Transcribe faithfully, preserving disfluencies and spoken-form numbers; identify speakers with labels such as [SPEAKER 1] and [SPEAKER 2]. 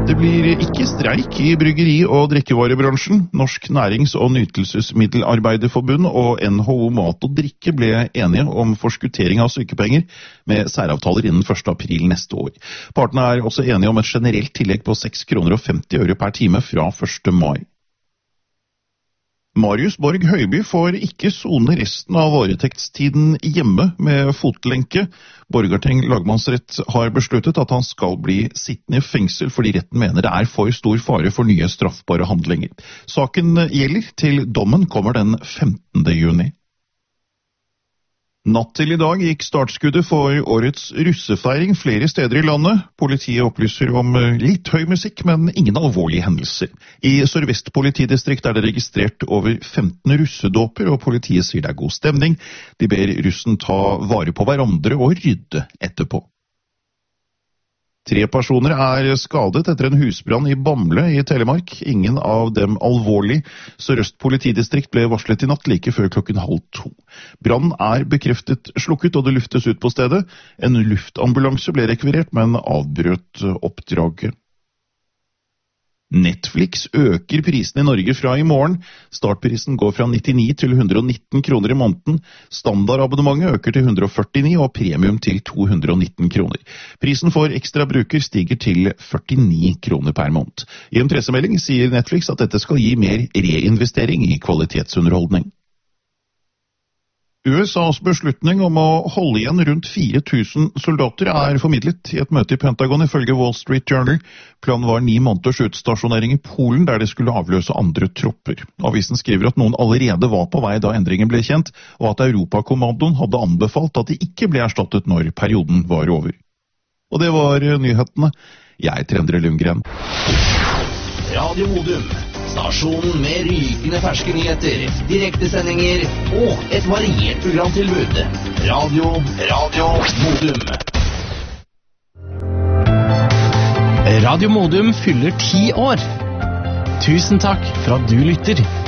[SPEAKER 1] Det blir ikke streik i bryggeri- og drikkevarebransjen. Norsk Nærings- og Nytelsesmiddelarbeiderforbund og N H O Mat og Drikke ble enige om forskuttering av sykepenger med særavtaler innen første april neste år. Partene er også enige om et generelt tillegg på seks kroner og femti øre per time fra første mai. Marius Borg Høiby får ikke sone resten av varetektstiden hjemme med fotlenke. Borgarting lagmannsrett har besluttet at han skal bli sittende i fengsel fordi retten mener det er for stor fare for nye straffbare handlinger. Saken gjelder til dommen kommer den femtende juni. Natt til i dag gikk startskuddet for årets russefeiring flere steder i landet. Politiet opplyser om litt høy musikk, men ingen alvorlige hendelser. I Sør-Vest politidistrikt er det registrert over femten russedåper, og politiet sier det er god stemning. De ber russen ta vare på hverandre og rydde etterpå. Tre personer er skadet etter en husbrann i Bamble i Telemark. Ingen av dem alvorlig. Sør-Øst politidistrikt ble varslet i natt like før klokken halv to. Brannen er bekreftet slukket og det luftes ut på stedet. En luftambulanse ble rekvirert, men avbrøt oppdraget. Netflix øker prisen i Norge fra i morgen. Startprisen går fra nittini til hundre og nitten kroner i måneden. Standardabonnementet øker til hundre og førtini og premium til to hundre og nitten kroner. Prisen for ekstra bruker stiger til førtini kroner per måned. I en pressemelding sier Netflix at dette skal gi mer reinvestering i kvalitetsunderholdning. U S A's beslutning om å holde igjen rundt fire tusen soldater er formidlet i et møte i Pentagon ifølge Wall Street Journal. Planen var ni måneders utstasjonering i Polen der de skulle avløse andre tropper. Avisen skriver at noen allerede var på vei da endringen ble kjent, og at Europakommandoen hadde anbefalt at de ikke ble erstattet når perioden var over. Og det var nyhetene. Jeg heter Endre Lundgren.
[SPEAKER 2] Radio Modum. Stasjonen med rykende ferske nyheter, direktesendinger og et variert programtilbud. Radio, Radio Modum.
[SPEAKER 3] Radio Modum fyller ti år. Tusen takk for at du lytter.